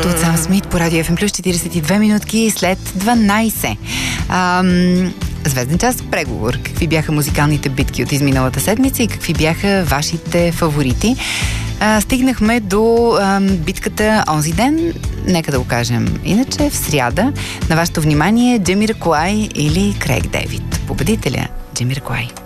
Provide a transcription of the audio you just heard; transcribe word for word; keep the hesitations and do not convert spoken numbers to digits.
Ното от Сам Смит по Радио Еф Ем плюс четиридесет и две минутки след дванайсет. Ам, Звезден час, преговор. Какви бяха музикалните битки от изминалата седмица и какви бяха вашите фаворити? А, стигнахме до ам, битката онзи ден, нека да го кажем иначе, в сряда. На вашето внимание Джамиракуай или Крейг Дейвид. Победителя Джамиракуай.